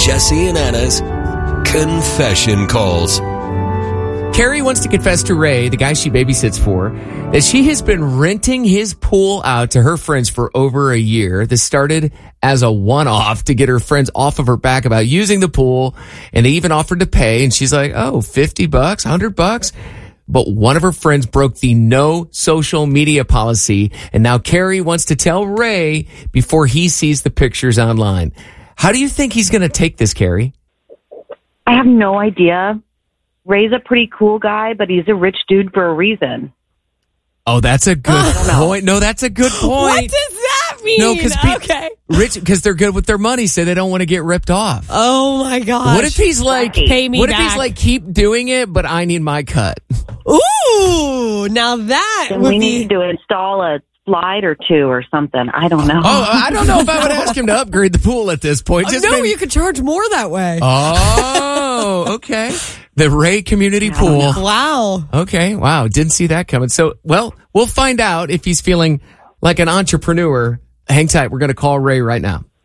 Jesse and Anna's Confession Calls. Carrie wants to confess to Ray, the guy she babysits for, that she has been renting his pool out to her friends for over a year. This started as a one-off to get her friends off of her back about using the pool, and they even offered to pay, and she's like, oh, $50, $100? But one of her friends broke the no social media policy, and now Carrie wants to tell Ray before he sees the pictures online. How do you think he's going to take this, Carrie? I have no idea. Ray's a pretty cool guy, but he's a rich dude for a reason. Oh, that's a good point. No, that's a good point. What does that mean? No, because okay. rich, because they're good with their money, so they don't want to get ripped off. Oh my gosh. What if he's like, pay me what back? if he's like, keep doing it, but I need my cut? Ooh, now that Then would we be... need to install a slide or two or something. I don't know. Oh, I don't know if I would ask him to upgrade the pool at this point. Just no, maybe- you could charge more that way. Oh, okay. The Ray Community Pool. Wow. Okay, wow. Didn't see that coming. So, well, we'll find out if he's feeling like an entrepreneur. Hang tight. We're going to call Ray right now.